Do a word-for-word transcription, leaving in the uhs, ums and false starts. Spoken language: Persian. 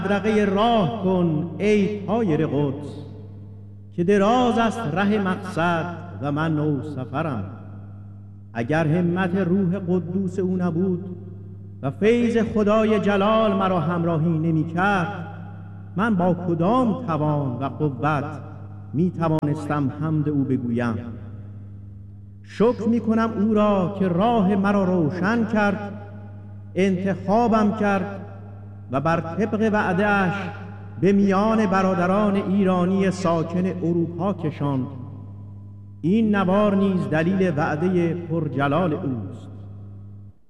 بدرقه راه کن ای طایر قدس، که دراز است ره مقصد و من نو سفرم. اگر همت روح قدوس او نبود و فیض خدای جلال مرا همراهی نمی کرد، من با کدام توان و قوت می توانستم حمد او بگویم؟ شکر می کنم او را که راه مرا روشن کرد، انتخابم کرد و بر طبق وعده‌اش به میان برادران ایرانی ساکن اروپا کشاند. این نوار نیز دلیل وعده پرجلال اوست.